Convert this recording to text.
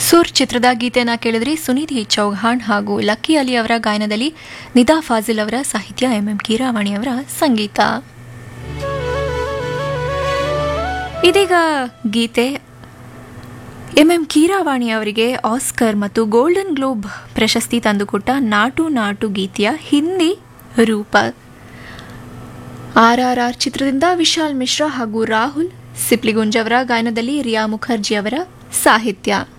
ಸೂರ್ ಚಿತ್ರದ ಗೀತೆಯನ್ನ ಕೇಳಿದ್ರಿ. ಸುನಿಧಿ ಚೌಹಾಣ್ ಹಾಗೂ ಲಕ್ಕಿ ಅಲಿ ಅವರ ಗಾಯನದಲ್ಲಿ ನಿದಾ ಫಾಜಿಲ್ ಅವರ ಸಾಹಿತ್ಯ, ಎಂಎಂ ಕೀರಾವಾಣಿ ಅವರ ಸಂಗೀತ. ಇದೀಗ ಗೀತೆ ಎಂಎಂ ಕೀರಾವಾಣಿ ಅವರಿಗೆ ಆಸ್ಕರ್ ಮತ್ತು ಗೋಲ್ಡನ್ ಗ್ಲೋಬ್ ಪ್ರಶಸ್ತಿ ತಂದುಕೊಟ್ಟ ನಾಟು ನಾಟು ಗೀತೆಯ ಹಿಂದಿ ರೂಪ. ಆರ್ಆರ್ಆರ್ ಚಿತ್ರದಿಂದ ವಿಶಾಲ್ ಮಿಶ್ರಾ ಹಾಗೂ ರಾಹುಲ್ ಸಿಪ್ಲಿಗುಂಜ್ ಅವರ ಗಾಯನದಲ್ಲಿ ರಿಯಾ ಮುಖರ್ಜಿ ಅವರ ಸಾಹಿತ್ಯ.